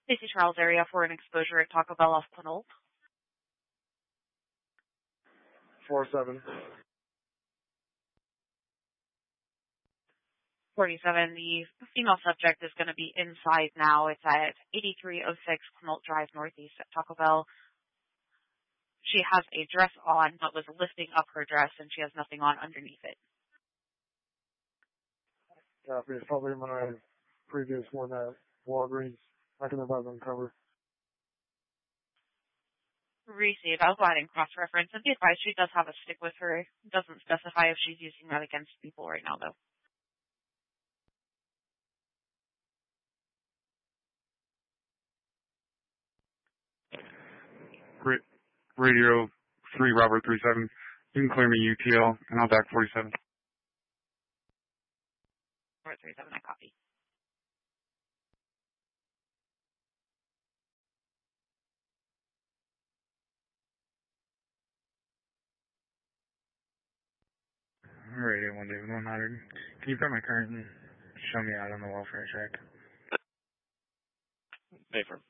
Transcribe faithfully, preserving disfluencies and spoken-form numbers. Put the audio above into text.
Stacy Charles area for an exposure at Taco Bell off Quinault. four seven. forty-seven, the female subject is going to be inside now. It's at eighty-three oh six Quinault Drive Northeast at Taco Bell. She has a dress on, but was lifting up her dress, and she has nothing on underneath it. Copy. It's probably my previous one at Walgreens. I can have them cover. Receive. I'll go ahead and cross-reference. And be advised, she does have a stick with her. It doesn't specify if she's using that against people right now, though. Radio three Robert three seven. You can clear me U T L, and I'll back forty-seven. Robert three seven, I copy. Radio one David one hundred. Can you put my current and show me out on the welfare check? Affirm.